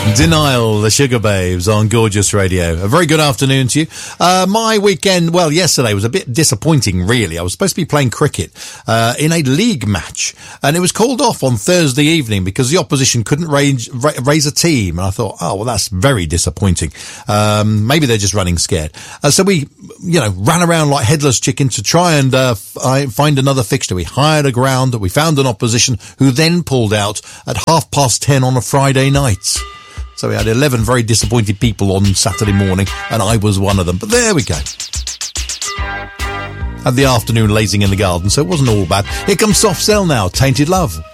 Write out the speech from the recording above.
Denial, the Sugar Babes on Gorgeous Radio. A very good afternoon to you. My weekend, well, yesterday was a bit disappointing, really. I was supposed to be playing cricket in a league match, and it was called off on Thursday evening because the opposition couldn't raise a team. And I thought, oh, well, that's very disappointing. Maybe they're just running scared. So we, ran around like headless chickens to try and find another fixture. We hired a ground. We found an opposition who then pulled out at 10:30 on a Friday night. So we had 11 very disappointed people on Saturday morning, and I was one of them. But there we go. Had the afternoon lazing in the garden, so it wasn't all bad. Here comes Soft Cell now, Tainted Love.